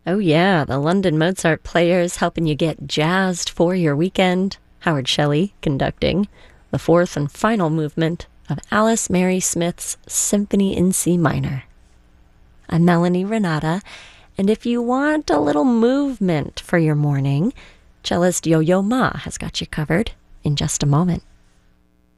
Oh, yeah, the London Mozart Players helping you get jazzed for your weekend. Howard Shelley conducting the fourth and final movement of Alice Mary Smith's Symphony in C minor. I'm Melanie Renata, and if you want a little movement for your morning, cellist Yo-Yo Ma has got you covered in just a moment.